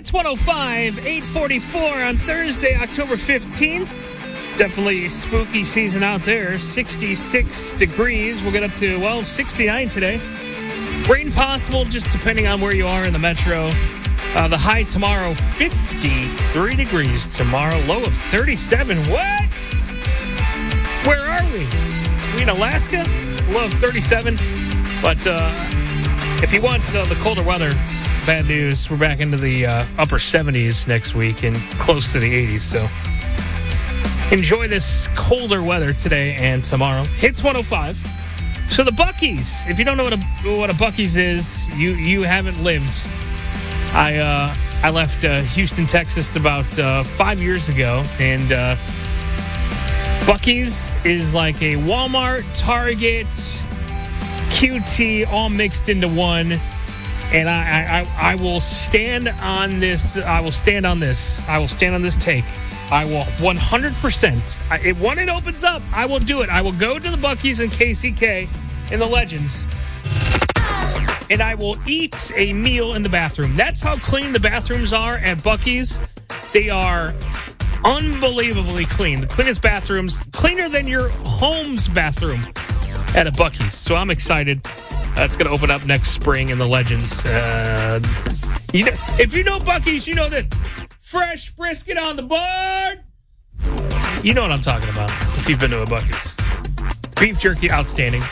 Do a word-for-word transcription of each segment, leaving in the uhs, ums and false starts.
Hits one oh five, eight forty-four on Thursday, October fifteenth. It's definitely spooky season out there. sixty-six degrees. We'll get up to, well, sixty-nine today. Rain possible, just depending on where you are in the metro. Uh, the high tomorrow, fifty-three degrees tomorrow. Low of thirty-seven. What? Where are we? We in Alaska? Low of thirty-seven. But uh, if you want uh, the colder weather, bad news. We're back into the uh, upper seventies next week and close to the eighties. So enjoy this colder weather today and tomorrow. Hits one oh five. So the Buc-ee's. If you don't know what a what a Buc-ee's is, you you haven't lived. I uh, I left uh, Houston, Texas about uh, five years ago, and uh, Buc-ee's is like a Walmart, Target, Q T, all mixed into one. And I, I, I will stand on this. I will stand on this. I will stand on this take. I will one hundred percent. I, it, when it opens up, I will do it. I will go to the Buc-ee's and K C K in the Legends, and I will eat a meal in the bathroom. That's how clean the bathrooms are at Buc-ee's. They are unbelievably clean. The cleanest bathrooms, cleaner than your home's bathroom at a Buc-ee's. So I'm excited. That's going to open up next spring in the Legends. Uh, you know, if you know Buc-ee's, you know this. Fresh brisket on the board. You know what I'm talking about if you've been to a Buc-ee's. Beef jerky, outstanding.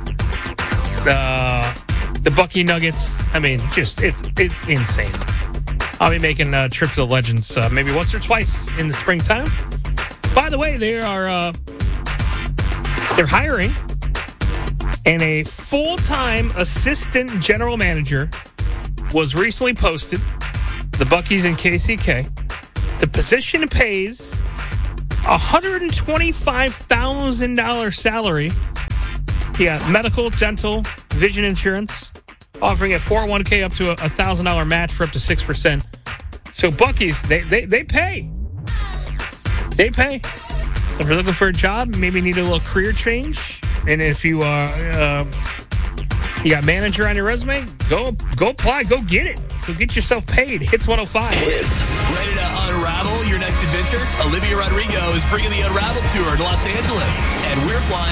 Uh, the Buc-ee nuggets, I mean, just, it's it's insane. I'll be making a trip to the Legends uh, maybe once or twice in the springtime. By the way, they are, uh, they're hiring. And a full-time assistant general manager was recently posted, the Buc-ee's and K C K. The position pays one hundred twenty-five thousand dollars salary. Yeah, medical, dental, vision insurance, offering a four oh one k up to a one thousand dollars match for up to six percent. So Buc-ee's, they, they, they pay. They pay. So if you're looking for a job, maybe need a little career change, and if you uh, uh, you got manager on your resume, go go apply, go get it. Go get yourself paid. Hits one oh five. Hits. Ready to unravel your next adventure? Olivia Rodrigo is bringing the Unravel Tour to Los Angeles, and we're flying